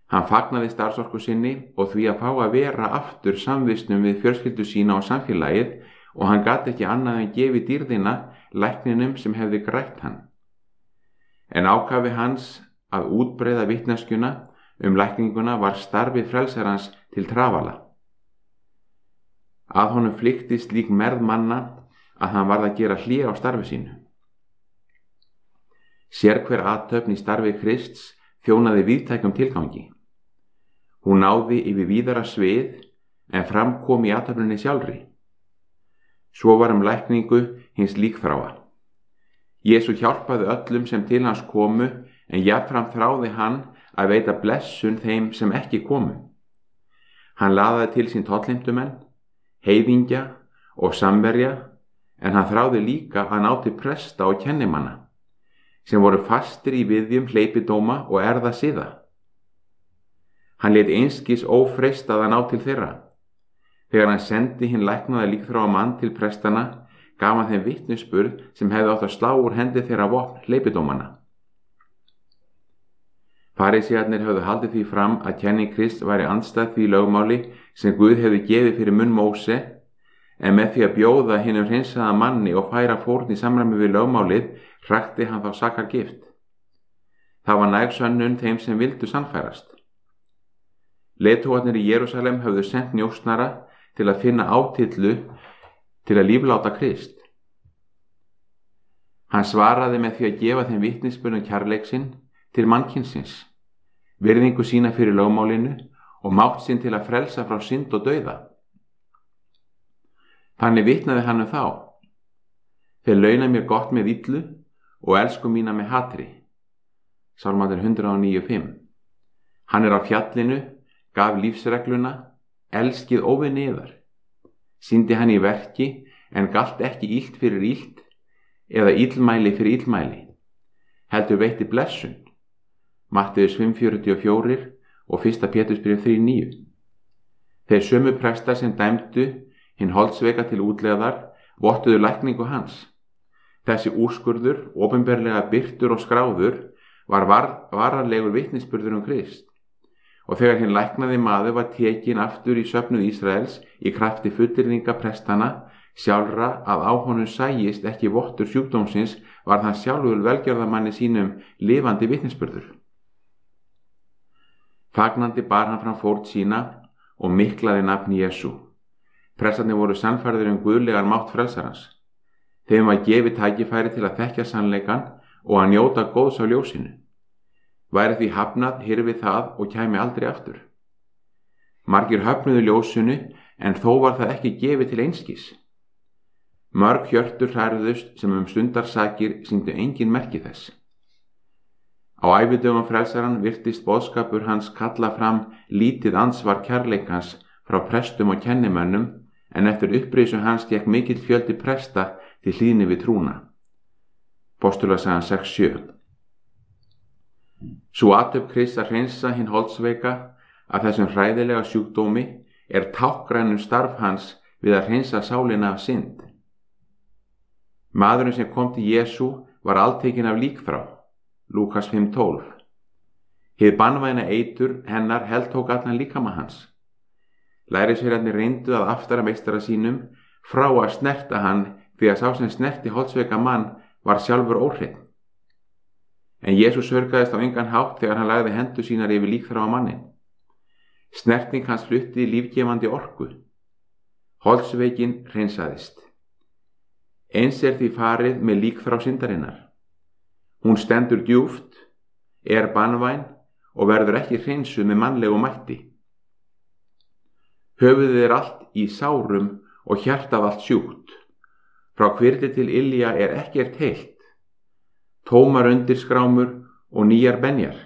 Hann fagnaði starfsorku sinni og því að fá að vera aftur samvistum við fjölskyldu sína og samfélagið og hann gat ekki annað en gefið dýrðina lækninum sem hefði grætt hann. En ákafi hans að útbreiða vitneskjuna lækninguna var starfi frelsarans til trafala. Að honum flykti slík mergð manna að hann varð að gera hlé á starfi sínu. Sérhver athöfn í starfi Krists þjónaði víðtækum tilgangi. Hún náði yfir víðara svið en fram kom í athöfninni sjálfri. Svo var lækningu hins líkþráa. Jesú hjálpaði öllum sem til hans komu en jafnframt þráði hann að veita blessun þeim sem ekki komu. Hann laðaði til sín tollheimtumenn, heiðingja og samverja en hann þráði líka að ná til presta og kennimanna sem voru fastir í viðjum hleypidóma og erða siða. Hann lét einskis ófreistað að ná til þeirra. Þegar hann sendi hinn læknaða líkþráa mann til prestana, gaf hann þeim vitnisburð sem hefði átt að slá úr hendi þeirra vopn hleypidómanna. Farísearnir höfðu haldið því fram að kenning Krists væri andstæð því lögmáli sem Guð hefði gefið fyrir munn Móse, en með því að bjóða hinum hreinsaða manni og færa fórn í samræmi við lögmálið, hrakti hann þá sakargift. Það var næg sönnun þeim sem vildu sannfærast. Leiðtogarnir í Jerúsalem höfðu sent njósnara til að finna átillu til að lífláta Krist. Hann svaraði með því að gefa þeim vitnisburð kærleik sinn til mannkynsins, virðingu sína fyrir lögmálinu og mátt sinn til að frelsa frá synd og dauða. Þannig vitnaði hann þá: Þeir launa mér gott með illu og elsku mína með hatri. Sálmur 109:5. Hann á fjallinu, gaf lífsregluna, elskið óvinni yðar. Sýndi hann í verki en galt ekki illt fyrir illt eða illmæli fyrir illmæli. Heldur veitti blessun. Matteus 5:44 og 1. Pétursbréf 3:9. Þeir sömu prestar sem dæmdu hinn holdsveika til útlegðar vottuðu lækningu hans. Þessi úrskurður, opinberlega birtur og skráður, var varanlegur vitnisburður Krist. Og þegar hinn læknaði maður var tekinn aftur í söfnuð Ísraels í krafti fullyrðinga prestana sjálfra að á honum sæjist ekki vottur sjúkdómsins, var það sjálfur velgjörðamanni sínum lifandi vitnisburður. Fagnandi bar hann fram fórn sína og miklaði nafn Jesú. Prestarnir voru sannfærðir guðlegan mátt frelsarans. Þeim var gefið tækifæri til að þekkja sannleikann og að njóta góðs á ljósinu. Væri því hafnað hyrfi það og kæmi aldrei aftur. Margir höfnuðu ljósinu en þó var það ekki gefið til einskis. Mörg hjörtur hrærðust sem stundarsakir sýndu engin merki þess. Á ævidögum frelsaran virtist boðskapur hans kalla fram lítið ansvar kærleikans frá prestum og kennimönnum, en eftir upprisu hans gekk mikill fjöldi presta til hlýðni við trúna. Postulasagan 6:7. Sú athöfn Krists að hreinsa hinn holdsveika af þessum hræðilega sjúkdómi táknrænt starf hans við að hreinsa sálina af synd. Maðurinn sem kom til Jesú var altekinn af líkþrá. Lúkas 5:12. Hið banvæna eitur hennar heltók allan líkama hans. Lærisveinarnir reyndu að aftara meistara sínum frá að snerta hann því að sá sem snerti holdsveika mann var sjálfur óhreinn. En Jesús sörgaðist á engan hátt þegar hann lagði hendur sínar yfir líkþráa mannin. Snerting hans flutti lífgefandi orku. Holdsveikin hreinsaðist. Eins því farið með líkþrá syndarinnar. Hún stendur djúpt, banvæn og verður ekki hreinsuð með mannlegu mætti. Höfuðið allt í sárum og hjartað allt sjúkt. Frá hvirfli til ilja ekkert heilt. Tómar undirskrámur og nýjar benjar.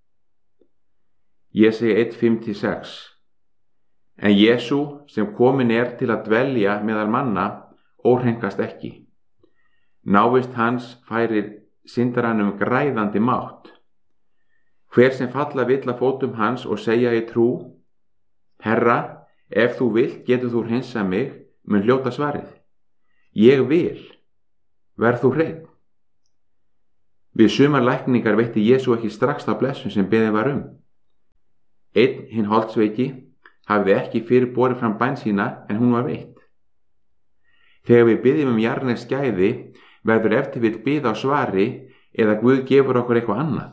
Jesæja 1:5-6. En Jesú sem komin til að dvelja meðal manna óhreinkast ekki. Návist hans færir syndaranum græðandi mátt. Hver sem falla vill að fótum hans og segja í trú: Herra, ef þú vilt getur þú hreinsað mig, mun hljóta svarið: Ég vil, verð þú hreinn. Við sumar lækningar veitti Jesú ekki strax þá blessun sem beðið var Einn hinn holdsveiki hafði ekki fyrir borið fram bæn sína en hún var veitt. Þegar við biðjum jarðnesk gæði verður ef til vill bið á svari eða Guð gefur okkur eitthvað annað.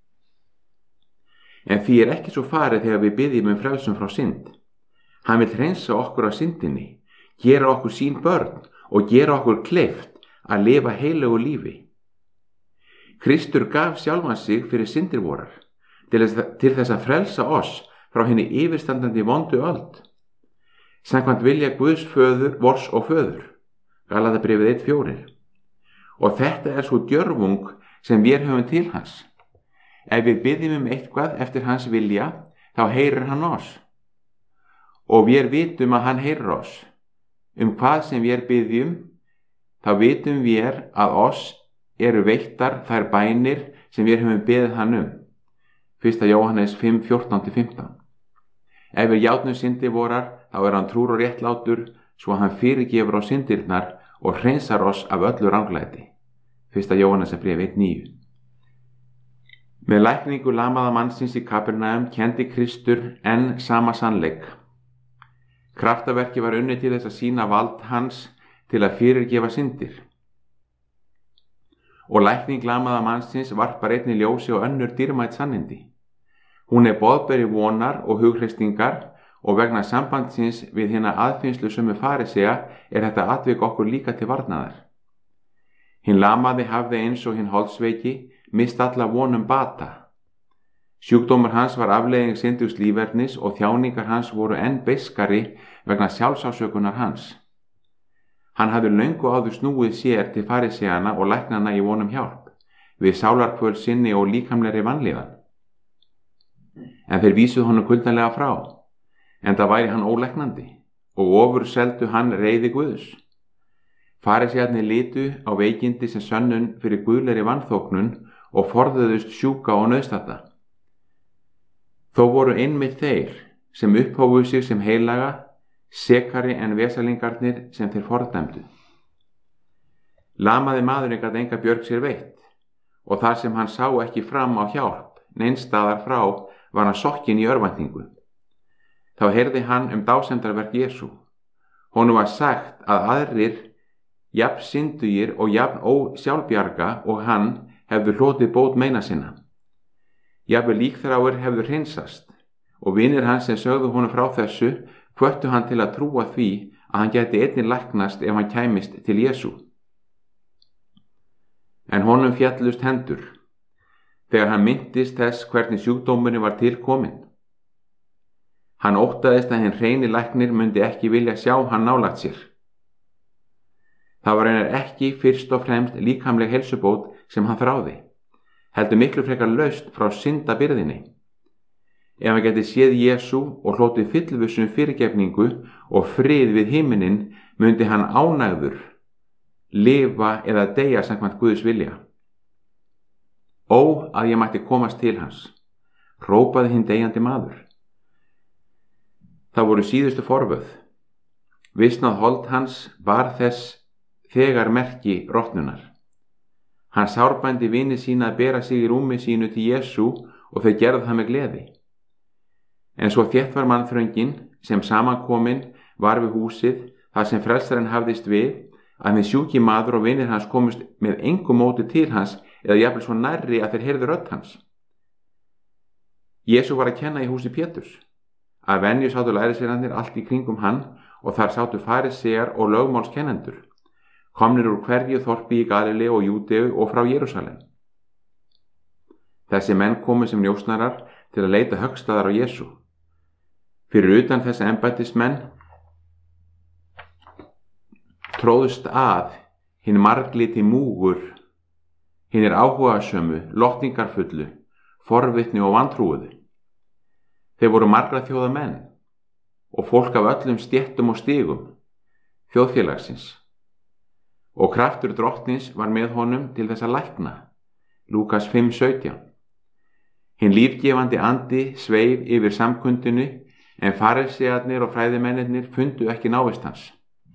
En því ekki svo farið þegar við biðjum frelsun frá synd. Hann vill hreinsa okkur af syndinni, gera okkur sín börn og gera okkur kleift að lifa heilögu lífi. Kristur gaf sjálfan sig fyrir syndir vorar til þess að frelsa oss frá henni yfirstandandi vondu öld. Samkvæmt vilja Guðs vors og föður. Galatabréfið 1:4. Og þetta svo djörfung sem við höfum til hans. Ef við biðjum eitthvað eftir hans vilja, þá heyrir hann oss. Og við vitum að hann heyrir oss. Hvað sem við biðjum, þá vitum við að oss eru veittar þær bænir sem við höfum beðið hann 1. Jóhannes 5:14-15. Ef við játnum syndir vorar, þá hann trúr og réttlátur, svo hann fyrirgefur á syndirnar og hreinsar oss af öllu ranglæti. 1. Jóhannesarbréf 1:9. Með lækningu lamaða mannsins í Kapernaum kendi Kristur enn sama sannleik. Kraftaverki var unnið til þess að sýna vald hans til að fyrirgefa syndir. Og lækning lamaða mannsins varpar einnig ljósi og önnur dýrmæt sannindi. Hún boðberi vonar og hughreysingar og vegna sambandsins við hina aðfinnslusömu farisea þetta atvik okkur líka til varnaðar. Hinn lamaði hafði eins og hinn holdsveiki mist alla vonum bata. Sjúkdómur hans var afleiðing syndugs lífernis og þjáningar hans voru enn beiskari vegna sjálfsásökunar hans. Hann hafði löngu áður snúið sér til fariseana og læknana í vonum hjálp, við sálarkvöl sinni og líkamlegri vanlíðan. En þeir vísuðu honum kuldanlega frá, enda væri hann ólæknandi og ofurseldu hann reiði Guðs. Farisearnir litu á veikindi sem sönnun fyrir guðlegri vanþóknun og forðuðust sjúka og nauðstadda. Þó voru einmitt þeir sem upphófuðu sig sem heilaga, sekari en vesalingarnir sem þeir fordæmdu. Lamaði maðurinn gat enga björg sér veitt og þar sem hann sá ekki fram á hjálp neins staðar frá var hann sokkinn í örvæntingu. Þá heyrði hann dásemdarverk Jesú. Honum var sagt að aðrir jafn syndugir og jafn ósjálfbjarga og hann hefðu hlotið bót meina sinna. Jafnvel líkþráir hefðu hreinsast og vinir hans sem sögðu honum frá þessu hvöttu hann til að trúa því að hann gæti einnig læknast ef hann kæmist til Jesú. En honum fjallust hendur þegar hann minntist þess hvernig sjúkdómurinn var til kominn. Hann óttaðist að hinn hreini læknir myndi ekki vilja sjá hann nálægt sér. Það var einar ekki fyrst og fremst líkamleg heilsubót sem hann þráði, heldur miklu frekar laust frá syndabyrðinni. Ef hann geti séð Jesú og hlotið fyllvissum fyrirgefningu og frið við himinin, myndi hann ánægður lifa eða deyja samkvæmt Guðs vilja. Ó, að ég mætti komast til hans, hrópaði hinn deyjandi maður. Það voru síðustu forvöð. Visnað hold hans var þess þegar merki rotnunar. Hann sárbændi vini sína að bera sig í rúmi sínu til Jesú og þau gerðu það með gleði. En svo þétt var mannþröngin sem samankomin var við húsið þar sem frelsarinn hafðist við að hinn sjúki maður og vinir hans komust með engu móti til hans eða jafnvel svo nærri að þeir heyrðu rödd hans. Jesú var að kenna í húsi Péturs. Að venju sátu lærisveinarnir allt í kringum hann og þar sátu farisear og lögmálskennendur, komnir úr hverju þorpi í Galileu og Júdeu og frá Jerúsalem. Þessi menn komu sem njósnarar til að leita höggstaðar á Jesú. Fyrir utan þessa embættismenn tróðust að hinn margliti múgur, hinnir áhugasömu, lotningarfullu, forvitni og vantrúuðu. Þeir voru margra þjóða menn og fólk af öllum stéttum og stigum þjóðfélagsins. Og kraftur drottins var með honum til þess að lækna. Lúkas 5:17. Hinn lífgefandi andi sveif yfir samkundinu en farisearnir og fræðimennirnir fundu ekki návist hans.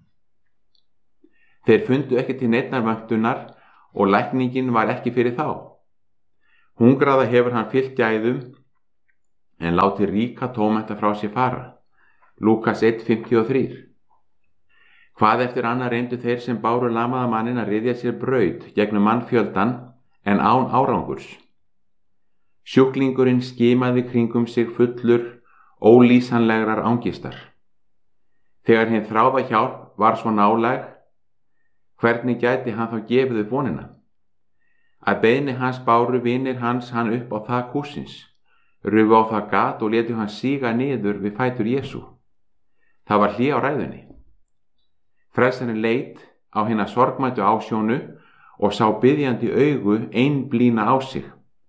Þeir fundu ekki til neinnar vöntunar og lækningin var ekki fyrir þá. Hungraða hefur hann fyllt gæðum en láti ríka tómenta frá sér fara. Lúkas 1:53. Hvað eftir annað reyndu þeir sem báru lamaða manninn að ryðja sér braut gegnum mannfjöldan en án árangurs. Sjúklingurinn skimaði kringum sig fullur ólýsanlegrar angistar. Þegar hinn þráða hjálp var svo nálæg, hvernig gæti hann þá gefið upp vonina? Að beiðni hans báru vinir hans hann upp á þak hússins, rufu á það gat og létu hann síga niður við fætur Jesú. Það var hlé á ræðunni. Frelsarinn leit á hina sorgmæddu ásjónu og sá biðjandi augu einblína á sig.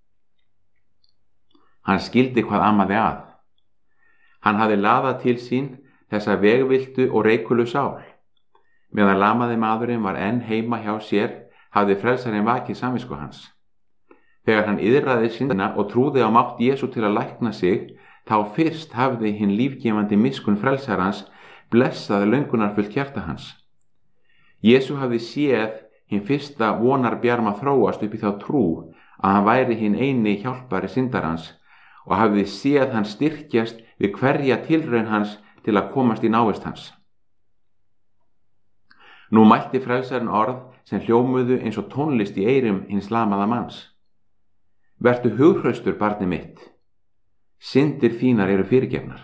Hann skildi hvað amaði að. Hann hafði laðað til sín þessa vegviltu og reikulu sál. Meðan lamaði maðurinn var enn heima hjá sér, hafði frelsarinn vakið samvisku hans. Þegar hann iðraði syndina og trúði á mátt Jesú til að lækna sig, þá fyrst hafði hinn lífgefandi miskunn frelsarans blessaði löngunarfullt hjarta hans. Jesú hafði séð hinn fyrsta vonarbjarma þróast upp í þá trú að hann væri hinn eini hjálpari syndarans og hafði séð hann styrkjast við hverja tilraun hans til að komast í návist hans. Nú mælti frelsarinn orð sem hljómuðu eins og tónlist í eyrum hins lamaða manns. Vertu hughraustur, barnið mitt. Syndir þínar eru fyrirgefnar.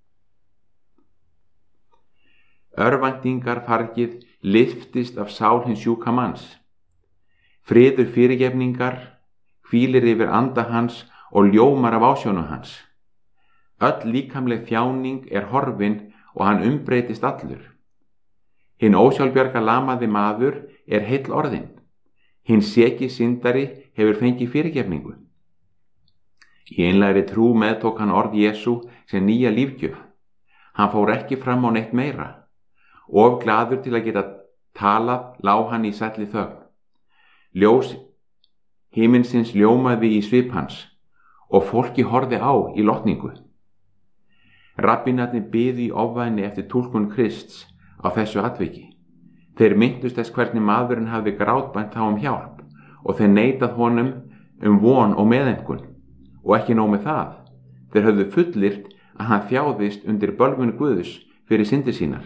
Örvæntingar fargið lyftist af sál hins sjúka manns. Friður fyrirgefningar hvílir yfir anda hans og ljómar af ásjónu hans. Öll líkamleg þjáning er horfin og hann umbreytist allur. Hinn ósjálfbjarga lamaði maður er heill orðinn. Hinn seki syndari hefur fengið fyrirgefningu. Í einlægri trú meðtók hann orð Jesú sem nýja lífgjöf. Hann fór ekki fram á neitt meira. Of glaður til að geta talað lá hann í sælli þögn. Ljós himinsins ljómaði í svip hans og fólki horfði á í lotningu. Rabbínarnir biðu í ofvæni eftir túlkun Krists á þessu atviki. Þeir minntust þess hvernig maðurinn hafði grátbænt þá hjálp og þeir neitað honum von og meðaumkun. Og ekki nóg með það, þeir höfðu fullyrt að hann þjáðist undir bölvun Guðs fyrir syndir sínar.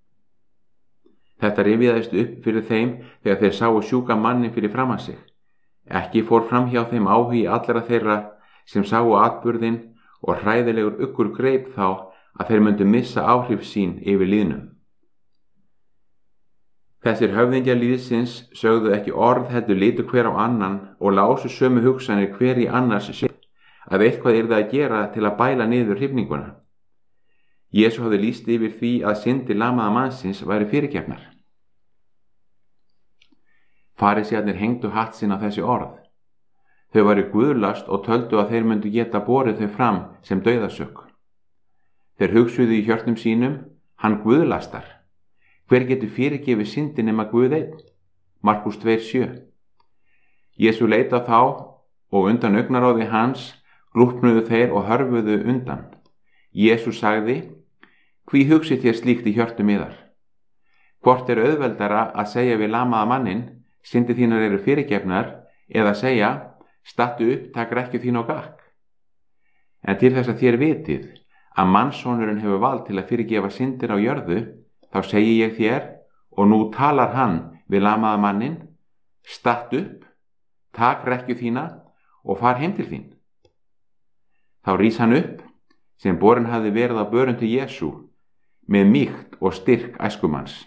Þetta rifjaðist upp fyrir þeim þegar þeir sáu sjúka mannin fyrir framan sig. Ekki fór fram hjá þeim áhugi allra þeirra sem sáu atburðinn og hræðilegur uggur greip þá að þeir myndu missa áhrif sín yfir lýðnum. Þessir höfðingjar lýðsins sögðu ekki orð heldur litu hver á annan og lásu sömu hugsanir hver í annars sér að eitthvað yrði að gera til að bæla niður hrifninguna. Jesú hafði lýst yfir því að syndir lamaða mannsins væri fyrirgefnar. Farisæarnir hengdu hatt sinn á þessi orð. Þau væru guðlast og töldu að þeir myndu geta borið þau fram sem dauðasök. Þeir hugsuðu í hjörtum sínum, hann guðlastar. Hver getur fyrirgefið syndi nema Guð einn? Markús 2:7. Jesú leit á þá og undan augnaráði hans glúpnuðu þeir og hörfuðu undan. Jesú sagði, hví hugsið þér slíkt í hjörtum yðar? Hvort er auðveldara að segja við lamaða mannin, syndir þínar eru fyrirgefnar, eða segja, stattu upp, takk rekkju þín á gakk? En til þess að þér vitið að mannssonurinn hefur vald til að fyrirgefa syndir á jörðu, þá segi ég þér, og nú talar hann við lamaða mannin, stattu upp, takk rekkju þína og far heim til þín. Þá rís hann upp, sem borinn hafði verið á börun til Jesú, með mýkt og styrk æskumanns.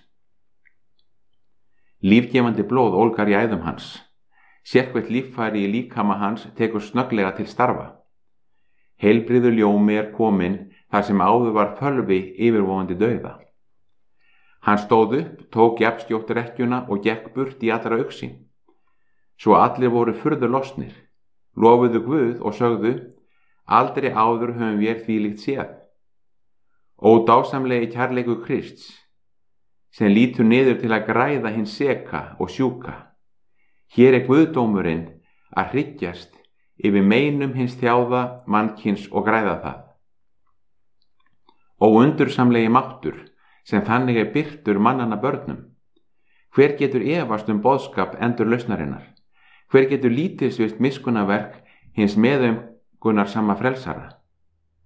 Lífgefandi blóð ólgar í æðum hans. Sérhvert líffæri í líkama hans tekur snögglega til starfa. Heilbrigður ljómi er kominn þar sem áður var fölvi yfirvofandi dauða. Hann stóð upp, tók jafnskjótt rekkjuna og gekk burt í allra augsýn. Svo allir voru furðu lostnir, lofuðu Guð og sögðu, aldrei áður höfum við þvílíkt séð. Ó dásamlegi kærleikur Krists, sem lítur niður til að græða hinn seka og sjúka. Hér er Guðdómurinn að hryggjast yfir meinum hins þjáða mannkyns og græða það. Ó undursamlegi máttur, sem þannig er birtur mannanna börnum. Hver getur efast boðskap endur lausnarinnar? Hver getur lítilsvirt miskunnaverk hins meðaumkunar sama frelsara?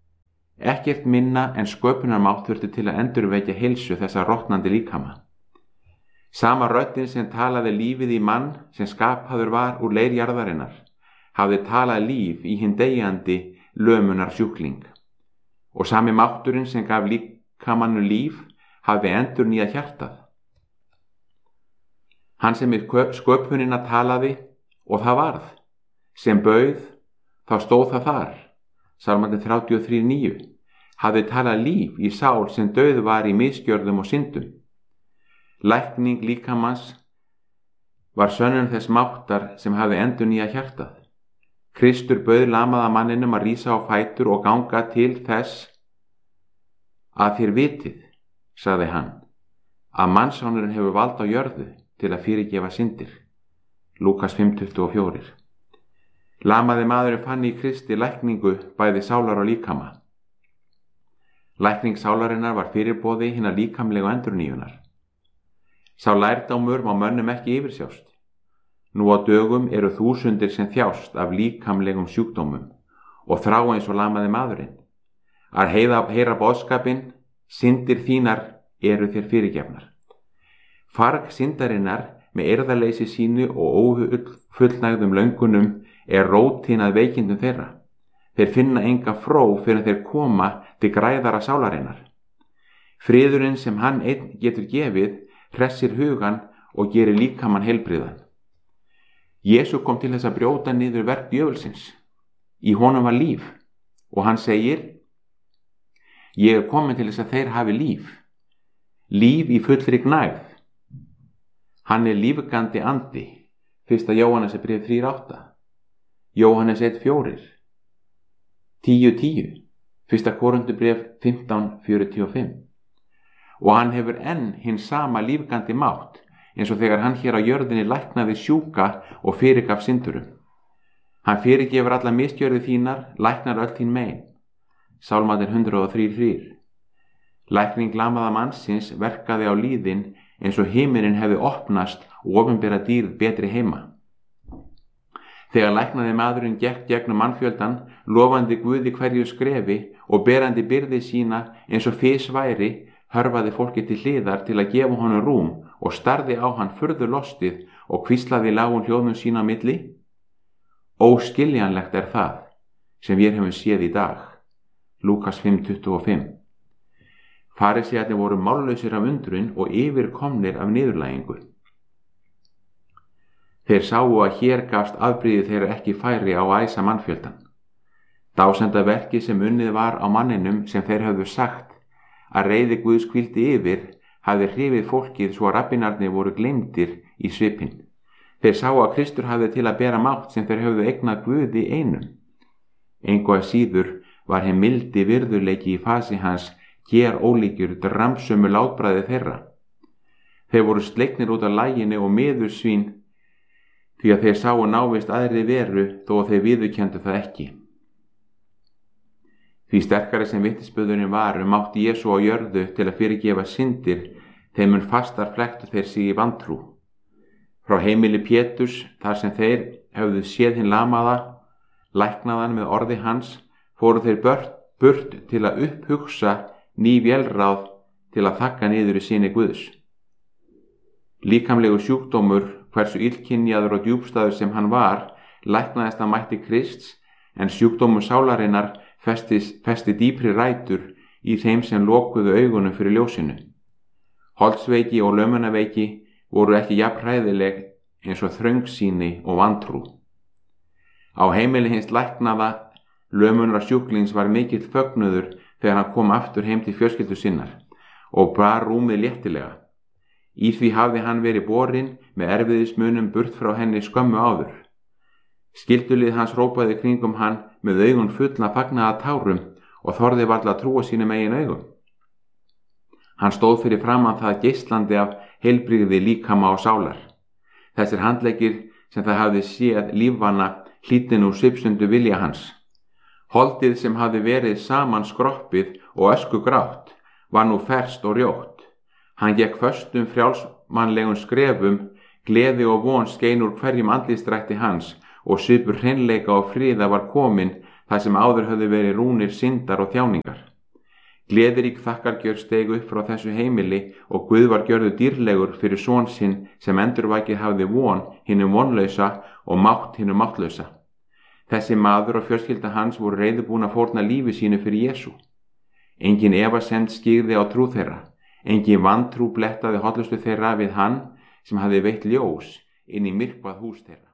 Ekkert minna en sköpunarmátt þurfti til að endurvekja heilsu þessa rotnandi líkama. Sama röddin sem talaði lífið í mann sem skapaður var úr leir jarðarinnar, hafði talað líf í hinn deyjandi lömunar sjúkling. Og sami mátturinn sem gaf líkamannu líf hafði endurnýjað hjartað. Hann sem í sköpunina talaði og það varð, sem bauð, þá stóð það þar. Sálmarnir 33:9 hafði talað líf í sál sem dauð var í misgjörðum og syndum. Lækning líkamans var sönnun þess máttar sem hafði endurnýjað hjartað. Kristur bauð lamaða manninum að rísa á fætur og ganga til þess að þér vitið, sagði hann, að mannssonurinn hefur vald á jörðu til að fyrirgefa syndir. Lúkas 5:24. Lamaði maðurinn fann í Kristi lækningu bæði sálar og líkama. Lækning sálarinnar var fyrirboði hinnar líkamlegu endurnýjunar. Sá lærdómur má mönnum ekki yfirsjást. Nú á dögum eru þúsundir sem þjást af líkamlegum sjúkdómum og þrá eins og lamaði maðurinn. Að heyra boðskapinn, syndir þínar eru þér fyrirgefnar. Farg syndarinnar með eirðarleysi sínu og ófullnægðum löngunum rótin að veikindum þeirra. Þeir finna enga fró fyrir þeir koma til græðara sálarinnar. Friðurinn sem hann einn getur gefið hressir hugan og gerir líkamann heilbriðan. Jesú kom til þess að brjóta niður verk djöfulsins. Í honum var líf og hann segir: Ég komin til þess að þeir hafi líf. Líf í fullri gnægð. Hann lífgandi andi. 1. Jóhannesarbréf 3:8. Jóhannes 1:4. 10:10. 1. Korinthubréf 15:45. Og hann hefur enn hinn sama lífgandi mátt eins og þegar hann hér á jörðinni læknaði sjúka og fyrirgaf syndurum. Hann fyrirgefur alla misgjörði þínar, læknar öll þín mein. Sálmarnir 103:3. Lækning lamaða mannsins verkaði á líðin eins og himinin hefði opnast og opinbera dýrð betri heima. Þegar læknaði maðurinn gekk gegnum mannfjöldan, lofandi Guði hverju skrefi og berandi byrði sína eins og fis væri, hörfaði fólki til hliðar til að gefa honum rúm og starði á hann furðu lostið og hvíslaði lágum hljóðum sína á milli. Óskiljanlegt það sem við hefum séð í dag. Lúkas 5:25. Farisæarnir voru mállausir af undrun og yfirkomnir af niðurlægingu. Þeir sáu að hér gafst afbrigði þeirra ekki færi á að æsa mannfjöldan. Dásenda verki sem unnið var á manninum sem þeir höfðu sagt að reiði Guðs hvíldi yfir hafði hrifið fólkið svo að rabbinarnir voru gleymdir í svipinn. Þeir sáu að Kristur hafði til að bera mátt sem þeir höfðu eignað Guði einum. Engu að síður var hinn mildi virðuleiki í fasi hans ger ólíkjur dramsömu látbræði þeirra. Þeir voru sleiknir út af laginu og miðursvín því að þeir sáu návist aðri veru þó að þeir viðurkenndu það ekki. Því sterkari sem vitnisburðurinn var mátti Jesú á jörðu til að fyrirgefa syndir, þeim mun fastar flekktu þeir sig í vantrú. Frá heimili Péturs, þar sem þeir höfðu séð hinn lamaða, læknaðan með orði hans, fóru þeir burt til að upphugsa ný vélráð til að þakka niður í syni Guðs. Líkamlegu sjúkdómur, hversu illkynjaður og djúpstæður sem hann var, læknaðist að mætti Krists, en sjúkdómur sálarinnar festi dýpri rætur í þeim sem lokuðu augunum fyrir ljósinu. Holdsveiki og lömunaveiki voru ekki jafn hræðileg eins og þröngsýni og vantrú. Á heimili hins læknaða lömunar sjúklings var mikill fögnuður þegar hann kom aftur heim til fjölskyldu sinnar og bar rúmið léttilega. Í því hafði hann verið borinn með erfiðismunum burt frá henni skömmu áður. Skyldulið hans rópaði kringum hann með augun fullna fagnaða tárum og þorði varla að trúa sínum eigin augum. Hann stóð fyrir framan það geislandi af heilbrigði líkama og sálar. Þessir handleggir sem það hafði séð lífvana hlýddi nú svipstundu vilja hans. Holdið sem hafði verið saman skroppið og öskugrátt var nú ferskt og rjótt. Hann gekk föstum frjálsmannlegum skrefum, gleði og von skein úr hverjum andlitsdrætti hans og svipur hreinleika og friða var komin þar sem áður höfðu verið rúnir syndar og þjáningar. Gleðirík þakkargjörð steig upp frá þessu heimili og Guð var gjörður dýrlegur fyrir son sinn sem endurvakið hafði von hinum vonlausa og mátt hinum máttlausa. Þessi maður og fjölskylda hans voru reiðubúin að fórna lífi sínu fyrir Jesú. Engin efasemd skyggði á trú þeirra, engin vantrú blettaði hollustu þeirra við hann sem hafði veitt ljós inn í myrkvað hús þeirra.